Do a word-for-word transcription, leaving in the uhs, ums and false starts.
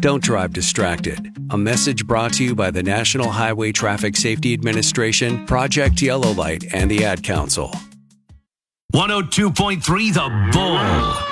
Don't drive distracted. A message brought to you by the National Highway Traffic Safety Administration, Project Yellow Light, and the Ad Council. one oh two point three The Bull.